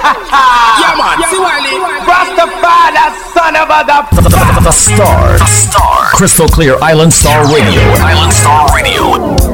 Yeah, man, see Wiley. Rastafari, son of a The Star. Crystal Clear Island Star Radio.